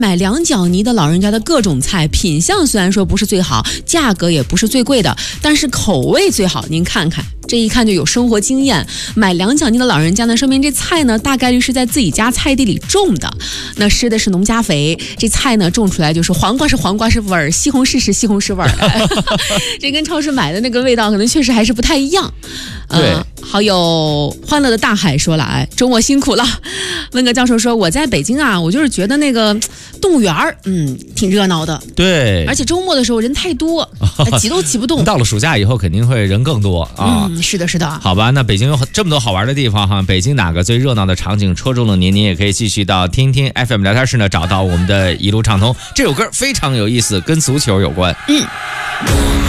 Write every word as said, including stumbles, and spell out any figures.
买两角泥的老人家的各种菜，品相虽然说不是最好，价格也不是最贵的，但是口味最好。您看看，这一看就有生活经验。买两角泥的老人家呢，说明这菜呢大概率是在自己家菜地里种的，那施的是农家肥，这菜呢种出来就是黄瓜是黄瓜是味儿，西红柿是西红柿味儿，这跟超市买的那个味道可能确实还是不太一样。 对。 呃好友欢乐的大海说了，哎，周末辛苦了。温格教授说，我在北京啊，我就是觉得那个动物园嗯，挺热闹的。 对， 而且周末的时候人太多，挤都挤不动。 到了暑假以后肯定会人更多啊。 嗯，是的，是的。 好吧，那北京有这么多好玩的地方哈，北京哪个最热闹的场景戳中了您？您也可以继续到听听 F M 聊天室呢，找到我们的一路畅通。这首歌非常有意思，跟足球有关。 嗯。